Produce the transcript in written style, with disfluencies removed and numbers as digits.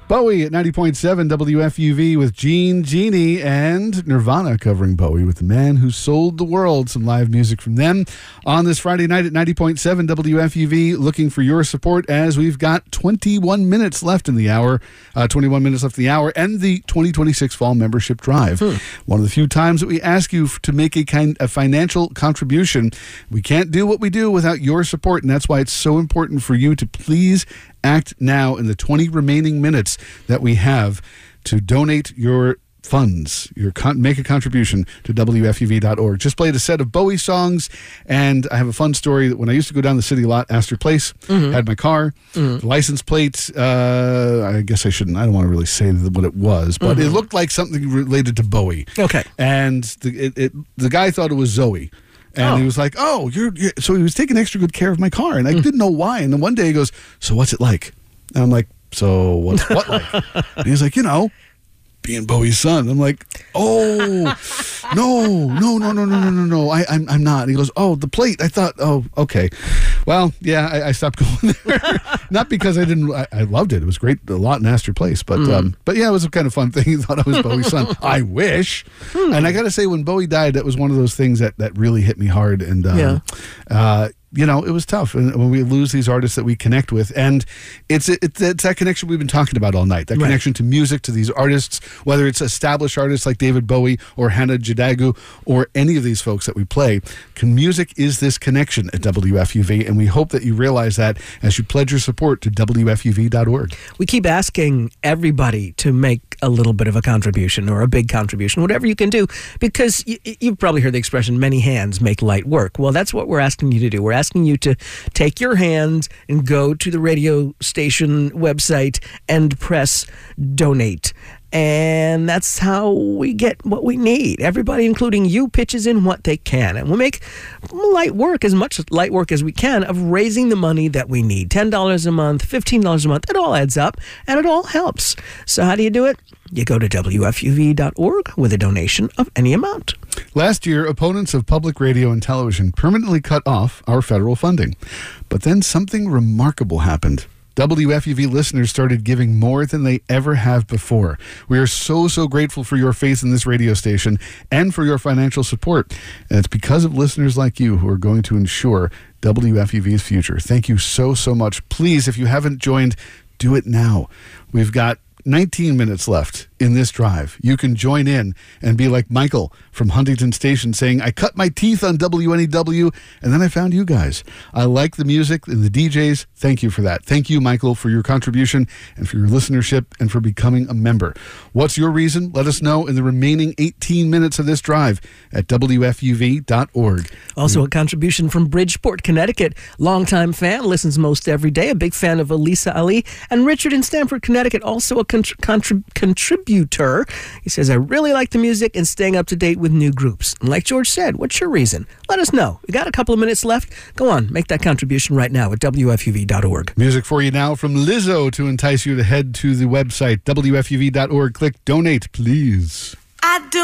Bowie at 90.7 WFUV with Jeannie, and Nirvana covering Bowie with The Man Who Sold the World. Some live music from them on this Friday night at 90.7 WFUV. Looking for your support as we've got 21 minutes left in the hour, and the 2026 Fall Membership Drive. One of the few times that we ask you to make a financial contribution. We can't do what we do without your support, and that's why it's so important for you to please act now in the 20 remaining minutes that we have to donate your funds, make a contribution to WFUV.org. Just played a set of Bowie songs, and I have a fun story that when I used to go down the city lot, Astor Place, had my car, the license plate, I guess I don't want to really say what it was, but it looked like something related to Bowie. Okay. And the guy thought it was Zoe. And he was like, so he was taking extra good care of my car, and I didn't know why. And then one day he goes, so what's it like? And I'm like, so what's what like? And he's like, being Bowie's son. I'm like, no, I'm not. And he goes, the plate. I thought, okay. Well, yeah, I stopped going there. Not because I loved it. It was great, a lot in Astor Place. But yeah, it was a kind of fun thing. He thought I was Bowie's son. I wish. And I got to say, when Bowie died, that was one of those things that really hit me hard. And, it was tough. And when we lose these artists that we connect with, and it's that connection we've been talking about all night, that connection to music, to these artists, whether it's established artists like David Bowie or Hannah Jadagu or any of these folks that we play. Music is this connection at WFUV, and we hope that you realize that as you pledge your support to WFUV.org. We keep asking everybody to make a little bit of a contribution or a big contribution, whatever you can do, because you've probably heard the expression, many hands make light work. Well, that's what we're asking you to do. We're asking you to take your hands and go to the radio station website and press donate. And that's how we get what we need. Everybody, including you, pitches in what they can. And we'll make as much light work as we can of raising the money that we need. $10 a month, $15 a month. It all adds up, and it all helps. So how do you do it? You go to WFUV.org with a donation of any amount. Last year, opponents of public radio and television permanently cut off our federal funding. But then something remarkable happened. WFUV listeners started giving more than they ever have before. We are so grateful for your faith in this radio station and for your financial support. And it's because of listeners like you who are going to ensure WFUV's future. Thank you so much. Please, if you haven't joined, do it now. We've got 19 minutes left in this drive. You can join in and be like Michael from Huntington Station saying, I cut my teeth on WNEW and then I found you guys. I like the music and the DJs. Thank you for that. Thank you, Michael, for your contribution and for your listenership and for becoming a member. What's your reason? Let us know in the remaining 18 minutes of this drive at WFUV.org. Also a contribution from Bridgeport, Connecticut. Longtime fan, listens most every day. A big fan of Elisa Ali. And Richard in Stamford, Connecticut, also a contributor. He says, I really like the music and staying up to date with new groups. And like George said, what's your reason? Let us know. We got a couple of minutes left. Go on, make that contribution right now at WFUV.org. Music for you now from Lizzo to entice you to head to the website, WFUV.org. Click donate, please. I do